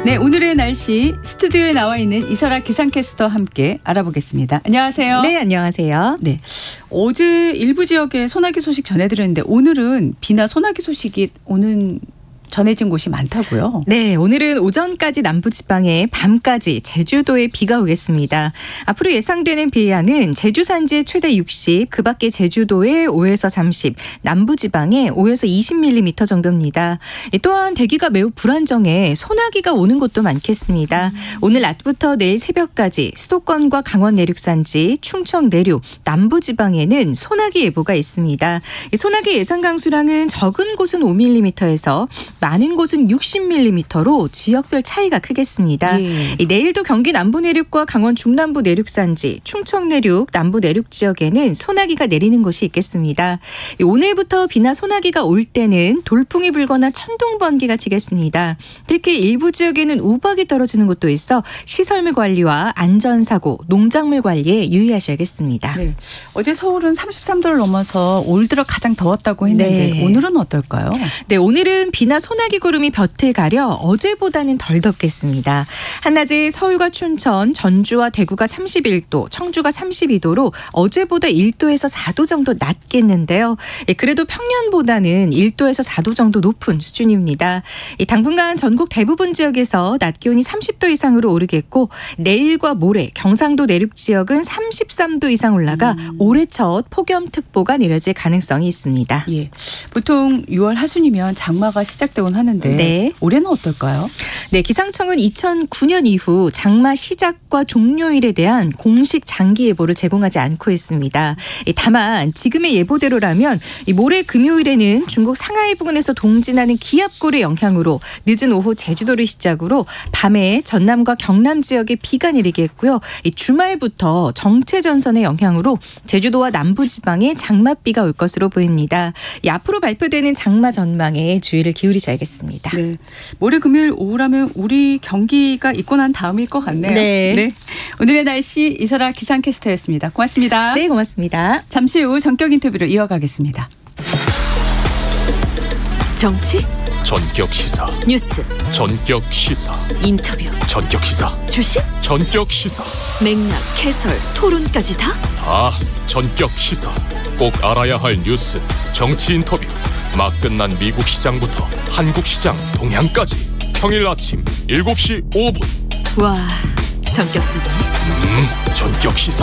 네, 오늘의 날씨 스튜디오에 나와 있는 이설아 기상캐스터와 함께 알아보겠습니다. 안녕하세요. 네, 안녕하세요. 네, 어제 일부 지역에 소나기 소식 전해드렸는데 오늘은 비나 소나기 소식이 오는 전해진 곳이 많다고요? 네, 오늘은 오전까지 남부지방에 밤까지 제주도에 비가 오겠습니다. 앞으로 예상되는 비 양은 제주 산지에 최대 60, 그 밖에 제주도에 5에서 30, 남부지방에 5에서 20mm 정도입니다. 또한 대기가 매우 불안정해 소나기가 오는 곳도 많겠습니다. 오늘 낮부터 내일 새벽까지 수도권과 강원 내륙산지, 충청 내륙, 남부지방에는 소나기 예보가 있습니다. 소나기 예상 강수량은 적은 곳은 5mm에서 많은 곳은 60mm로 지역별 차이가 크겠습니다. 예. 내일도 경기 남부 내륙과 강원 중남부 내륙산지, 충청 내륙, 남부 내륙 지역에는 소나기가 내리는 곳이 있겠습니다. 오늘부터 비나 소나기가 올 때는 돌풍이 불거나 천둥 번개가 치겠습니다. 특히 일부 지역에는 우박이 떨어지는 곳도 있어 시설물 관리와 안전사고, 농작물 관리에 유의하셔야겠습니다. 네, 어제 서울은 33도를 넘어서 올 들어 가장 더웠다고 했는데 네. 오늘은 어떨까요? 네, 오늘은 비나 소나기 구름이 볕을 가려 어제보다는 덜 덥겠습니다. 한낮에 서울과 춘천, 전주와 대구가 31도, 청주가 32도로 어제보다 1도에서 4도 정도 낮겠는데요. 그래도 평년보다는 1도에서 4도 정도 높은 수준입니다. 당분간 전국 대부분 지역에서 낮 기온이 30도 이상으로 오르겠고 내일과 모레 경상도 내륙 지역은 33도 이상 올라가 올해 첫 폭염특보가 내려질 가능성이 있습니다. 예, 보통 6월 하순이면 장마가 시작되곤 하는데 네. 올해는 어떨까요? 네, 기상청은 2009년 이후 장마 시작과 종료일에 대한 공식 장기 예보를 제공하지 않고 있습니다. 다만 지금의 예보대로라면 모레 금요일에는 중국 상하이 부근에서 동진하는 기압골의 영향으로 늦은 오후 제주도를 시작으로 밤에 전남과 경남 지역에 비가 내리겠고요. 주말부터 정체전선의 영향으로 제주도와 남부지방에 장맛비가 올 것으로 보입니다. 앞으로 발표되는 장마 전망에 주의를 기울이셔야겠습니다. 네, 모레 금요일 오후라면 우리 경기가 있고 난 다음일 것 같네요. 네. 오늘의 날씨 이설아 기상캐스터였습니다. 고맙습니다. 네, 고맙습니다. 잠시 후 전격 인터뷰로 이어가겠습니다. 정치, 전격 시사, 뉴스, 전격 시사, 인터뷰, 전격 시사, 주식, 전격 시사, 맥락, 해설, 토론까지 다? 다 전격 시사. 꼭 알아야 할 뉴스, 정치 인터뷰, 막 끝난 미국 시장부터 한국 시장 동향까지 평일 아침 7시 5분 와, 전격적이네. 전격 시사.